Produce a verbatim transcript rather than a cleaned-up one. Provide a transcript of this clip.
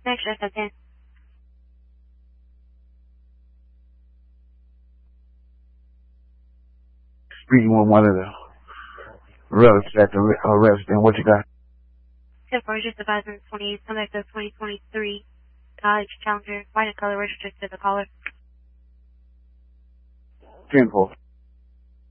Next shift at ten. Speaking with one of the relatives at the uh, resident. What you got? ten four, just advisement twenty-eight, come back to twenty twenty-three Dodge Challenger, white and color, registered to the caller. ten four.